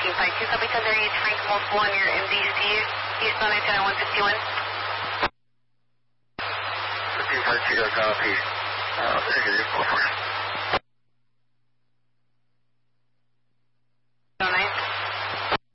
1552, copy Thunder 8, Frank multiple on your MDC, Houston, antenna 151. 1552, copy. Negative, go for it.